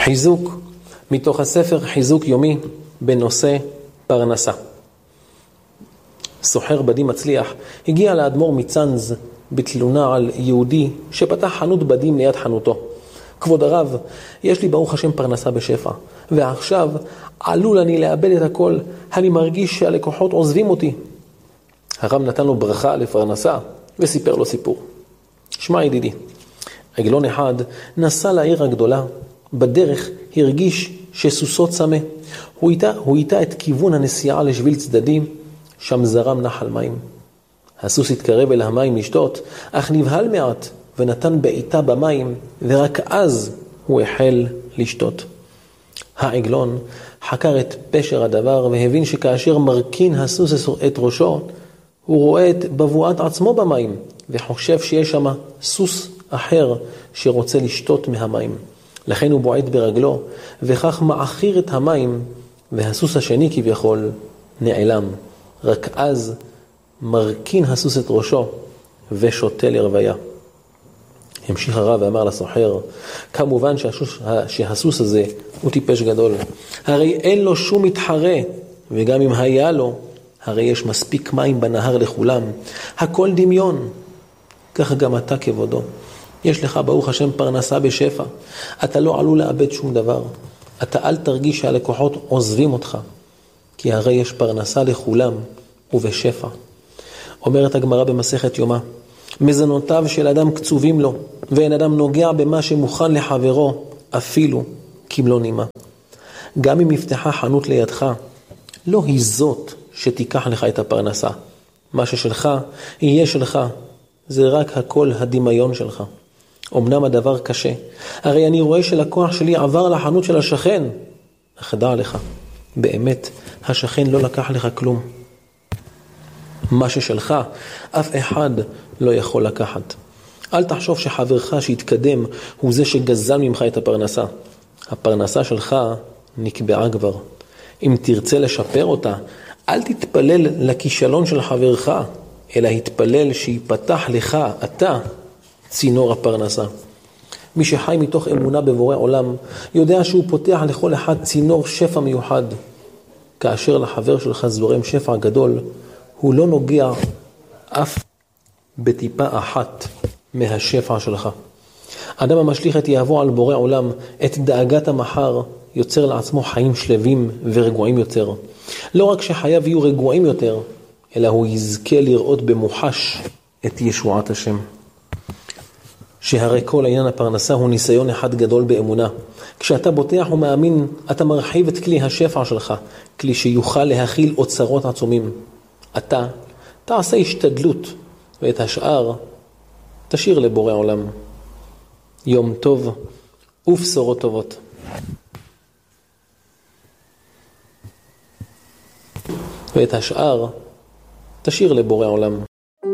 חיזוק מתוך הספר חיזוק יומי בנושא פרנסה. סוחר בדים מצליח הגיע לאדמו"ר מצאנז בתלונה על יהודי שפתח חנות בדים ליד חנותו. כבוד הרב, יש לי ברוך השם פרנסה בשפע, ועכשיו עלול אני לאבד את הכל, אני מרגיש שהלקוחות עוזבים אותי. הרב נתן לו ברכה לפרנסה וסיפר לו סיפור. שמע ידידי, עגלון אחד נסע לעיר הגדולה, בדרך הרגיש שסוסו צמא. הוא איתה את כיוון הנסיעה לשביל צדדים, שם זרם נחל מים. הסוס התקרב אל המים לשתות, אך נבהל מעט ונתן בעיטה במים, ורק אז הוא החל לשתות. העגלון חקר את פשר הדבר והבין שכאשר מרכין הסוס את ראשו, הוא רואה את בבואת עצמו במים, וחושב שיש שם סוס אחר שרוצה לשתות מהמים. לכן הוא בועט ברגלו, וכך מעכיר את המים, והסוס השני כביכול נעלם. רק אז מרכין הסוס את ראשו ושותה לרוויה. המשיך הרב ואמר לסוחר, כמובן שהסוס הזה הוא טיפש גדול. הרי אין לו שום מתחרה, וגם אם היה לו, הרי יש מספיק מים בנהר לכולם. הכל דמיון. כך גם אתה כבודו. יש לך ברוך השם פרנסה בשפע. אתה לא עלול לאבד שום דבר. אתה אל תרגיש שהלקוחות עוזבים אותך. כי הרי יש פרנסה לכולם ובשפע. אומרת הגמרא במסכת יומא, מזונותיו של אדם קצובים לו, ואין אדם נוגע במה שמוכן לחברו, אפילו כמלוא נימה. גם אם יפתחה חנות לידך, לא היא זאת שתיקח לך את הפרנסה. מה ששלך יהיה שלך, זה רק הכל הדמיון שלך. אמנם הדבר קשה, הרי אני רואה שלקוח שלי עבר לחנות של השכן, אך דע לך, באמת השכן לא לקח לך כלום. מה ששלך, אף אחד לא יכול לקחת. אל תחשוב שחברך שהתקדם הוא זה שגזל ממך את הפרנסה. הפרנסה שלך נקבעה כבר. אם תרצה לשפר אותה, אל תתפלל לכישלון של חברך, אלא התפלל שיפתח לך, אתה, צינור הפרנסה. מי שחי מתוך אמונה בבורא עולם, יודע שהוא פותח לכל אחד צינור שפע מיוחד. כאשר לחבר שלך זורם שפע גדול, הוא לא נוגע אף בטיפה אחת מהשפע שלך. אדם המשליך את יהבו על בורא עולם, את דאגת המחר, יוצר לעצמו חיים שלווים ורגועים יותר. לא רק שחייו יהיו רגועים יותר, אלא הוא יזכה לראות במוחש את ישועת השם. שהרי כל עניין הפרנסה הוא ניסיון אחד גדול באמונה. כשאתה בוטח ומאמין, אתה מרחיב את כלי השפע שלך, כלי שיוכל להכיל אוצרות עצומים. אתה תעשה השתדלות, ואת השאר תשאיר לבורא עולם. יום טוב ובשורות טובות. ואת השאר תשאיר לבורא עולם.